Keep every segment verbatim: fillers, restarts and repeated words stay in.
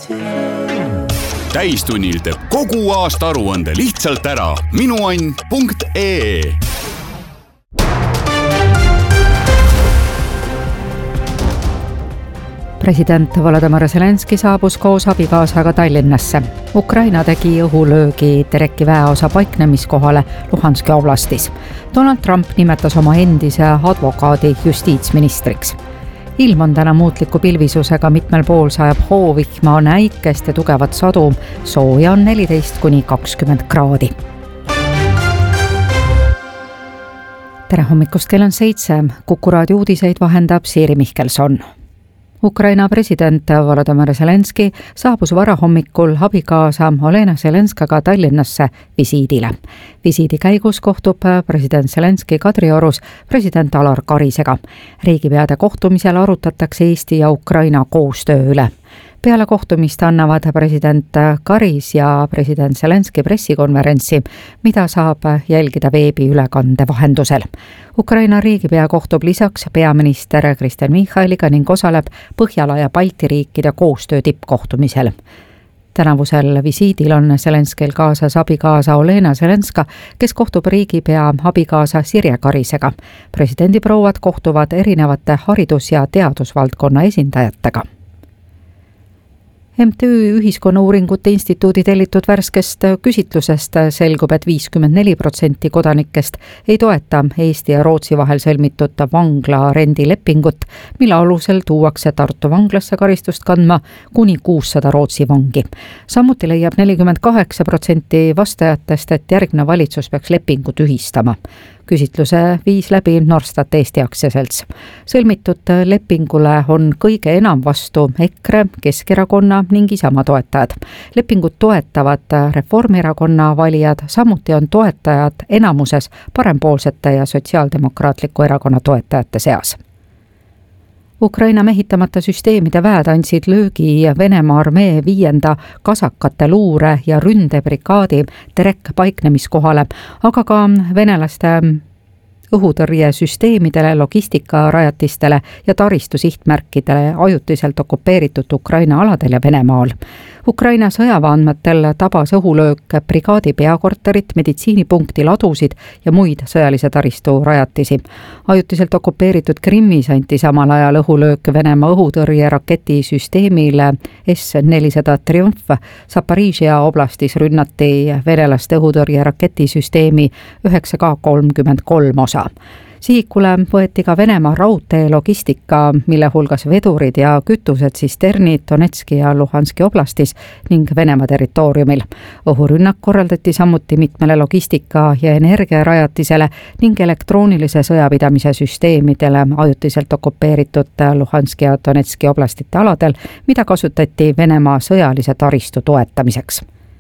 täistunnil teeb kogu aasta aruande lihtsalt ära. minuann punkt ee. President Volodymyr Zelenski saabus koos abikaasaga Tallinnasse. Ukraina tegi õhulöögi Terecki väeosa paiknemiskohale Luhanski oblastis. Donald Trump nimetas oma endise advokaadi justiitsministriks. Ilm on täna muutliku pilvisusega, mitmel pool sajab hoovihma, on äikest ja tugevat sadu, sooja on neliteist kuni kakskümmend kraadi. Tere hommikust, kell on seitse, Kuku raadio uudiseid vahendab Siiri Mihkelson. Ukraina president Volodymyr Zelenski saabus varahommikul abikaasa Olena Zelenskaga Tallinnasse visiidile. Visiidi käigus kohtub president Zelenski Kadriorus president Alar Karisega. Riigipeade kohtumisel arutatakse Eesti ja Ukraina koostöö üle. Peale kohtumist annavad president Karis ja president Zelenski pressikonverentsi, mida saab jälgida veebiülekande vahendusel. Ukraina riigipea kohtub lisaks peaminister Kristen Michaliga ning osaleb Põhjala ja Balti riikide koostöö tippkohtumisel. Tänavusel visiidil on Zelenskil kaasas abikaasa Olena Zelenska, kes kohtub riigipea abikaasa Sirje Karisega. Presidendiprouad kohtuvad erinevate haridus- ja teadusvaldkonna esindajatega. M T Ü Ühiskonnauuringute Instituudi tellitud värskest küsitlusest selgub, et viiskümmend neli protsenti kodanikest ei toeta Eesti ja Rootsi vahel sõlmitud vangla rendilepingut, mille alusel tuuakse Tartu vanglasse karistust kandma kuni kuussada Rootsi vangi. Samuti leiab nelikümmend kaheksa protsenti vastajatest, et järgmine valitsus peaks lepingu tühistama. Küsitluse viis läbi Norstat Eesti aktsiaselts. Sõlmitud lepingule on kõige enam vastu EKRE, Keskerakonna ning Isamaa toetajad. Lepingut toetavad Reformierakonna valijad, samuti on toetajad enamuses parempoolsete ja Sotsiaaldemokraatliku erakonna toetajate seas. Ukraina mehitamata süsteemide väed andsid löögi Venemaa armee viienda kasakate luure- ja ründebrigaadi Terecki paiknemiskohale, aga ka venelaste õhutõrjesüsteemidele, logistikarajatistele ja taristu sihtmärkidele ajutiselt okupeeritud Ukraina aladel ja Venemaal. Ukraina sõjavaandmetel tabas õhulöök brigaadi peakorterit, meditsiinipunkti, ladusid ja muid sõjalise taristu rajatisi. Ajutiselt okupeeritud Krimmis anti samal ajal õhulöök Venemaa õhutõrje raketisüsteemile S nelisada Triumf. Zaporižžja oblastis rünnati venelaste õhutõrje raketisüsteemi üheksa K kolmkümmend kolm osa. Sihikule võeti ka Venemaa raudtee logistika, mille hulgas vedurid ja kütused tsisternid Donetski ja Luhanski oblastis ning Venemaa territooriumil. Õhurünnak korraldati samuti mitmele logistika- ja energiarajatisele ning elektroonilise sõjapidamise süsteemidele ajutiselt okupeeritud Luhanski ja Donetski oblastite aladel, mida kasutati Venemaa sõjalise taristu toetamiseks.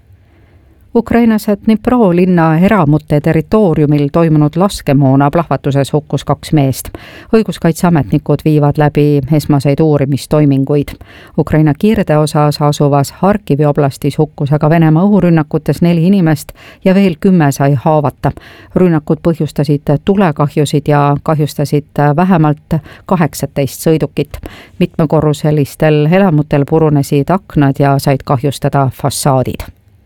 Ukrainas Dnipro linna eramute territooriumil toimunud laskemoona plahvatuses hukkus kaks meest. Õiguskaitseametnikud viivad läbi esmaseid uurimistoiminguid. Ukraina kirdeosas asuvas Harkivi oblastis hukkus aga Venemaa õhurünnakutes neli inimest ja veel kümme sai haavata. Rünnakud põhjustasid tulekahjusid ja kahjustasid vähemalt kaheksateist sõidukit. Mitmekorruselistel elamutel purunesid aknad ja said kahjustada fassaadid.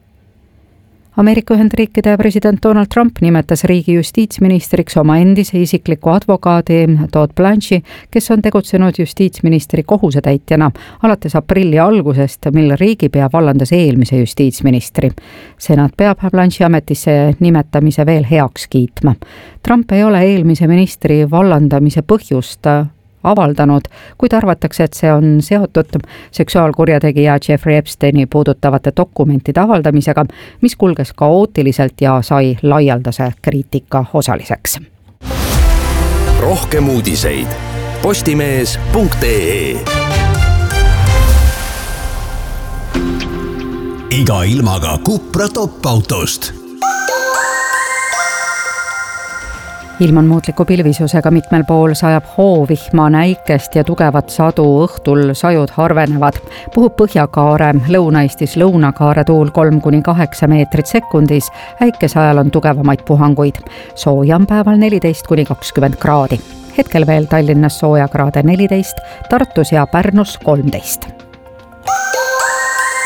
Ameerika Ühendriikide president Donald Trump nimetas riigi justiitsministriks oma endise isikliku advokaadi Todd Blanche'i, kes on tegutsenud justiitsministri kohusetäitjana alates aprilli algusest, mil riigipea vallandas eelmise justiitsministri. Senat peab Blanche'i ametisse nimetamise veel heaks kiitma. Trump ei ole eelmise ministri vallandamise põhjust avaldanud, kuid arvatakse, et see on seotud seksuaalkurjategija Jeffrey Epsteini puudutavate dokumentide avaldamisega, mis kulges kaootiliselt ja sai laialdase kriitika osaliseks. Rohkem uudiseid postimees punkt ee. Iga ilmaga Cupra top-autost. Ilm on muutliku pilvisusega, mitmel pool sajab hoovihma, näikest ja tugevat sadu, õhtul sajud harvenevad. Puhub Põhjakaare, Lõuna-Eestis lõunakaare tuul kolm kuni kaheksa meetrit sekundis, äikese ajal on tugevamaid puhanguid. Sooja on päeval neliteist kuni kakskümmend kraadi. Hetkel veel Tallinnas sooja kraade neliteist, Tartus ja Pärnus kolmteist.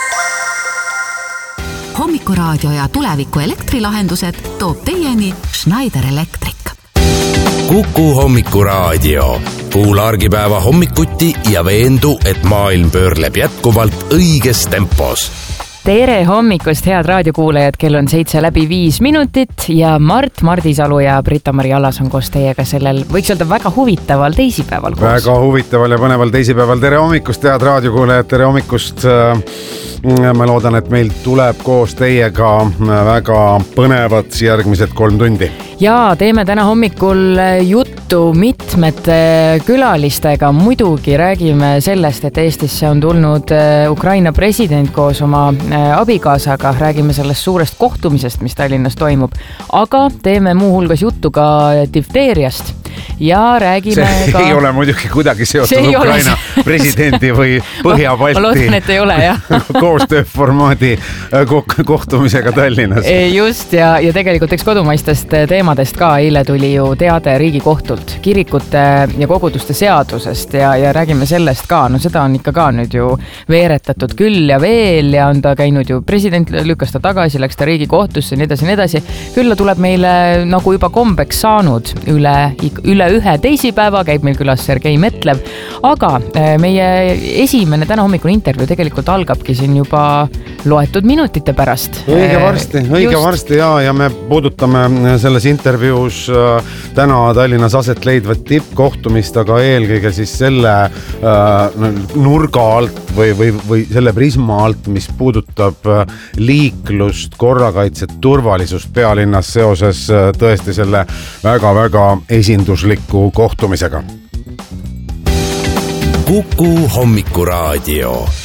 Hommikuraadio ja tuleviku elektrilahendused toob teieni Schneider Electric. Kuku Hommikuraadio. Kuula argipäeva hommikuti ja veendu, et maailm pöörleb jätkuvalt õiges tempos. Tere hommikust, head raadiokuulajad, kell on seitse läbi viis minutit ja Mart Mardisalu ja Britta-Mari Allas on koos teiega sellel, võiks öelda, väga huvitaval teisipäeval koos. Väga huvitaval ja põneval teisipäeval. Tere hommikust, head raadiokuulajad, tere hommikust. Ma loodan, et meil tuleb koos teiega väga põnevad järgmised kolm tundi. Ja teeme täna hommikul juttu mitmete külalistega. Muidugi räägime sellest, et Eestisse on tulnud Ukraina president koos oma abikaasaga. Räägime sellest suurest kohtumisest, mis Tallinnas toimub. Aga teeme muuhulgas juttu ka difteeriast. Ja räägime see ka... ei ole muidugi kuidagi seotud Ukraina presidendi või Põhja-Balti ma loodan, et ei ole, jah. koostööformaadi kohtumisega Tallinnas. Just, ja, ja tegelikult eks kodumaistest teemadest ka eile tuli ju teade Riigikohtult kirikute ja koguduste seadusest ja, ja räägime sellest ka. No seda on ikka ka nüüd ju veeretatud küll ja veel ja on ta käinud ju, president lükkas ta tagasi, läks ta Riigikohtusse, nii edasi, nii edasi. Külla tuleb meile nagu juba kombeks saanud üle, üle ühe teisipäeva, käib meil külas Sergei Metlev, aga meie esimene täna hommikune intervjuu tegelikult algabki siin juba loetud minutite pärast. Õige varsti, õige Just. varsti ja, ja me puudutame selles intervjuus täna Tallinnas aset leidvat tippkohtumist, aga eelkõige siis selle äh, nurga alt või, või, või selle prisma alt, mis puudutab liiklust, korrakaitset, turvalisust pealinnas seoses tõesti selle väga-väga esindusliku kohtumisega. Kuku Hommikuraadio.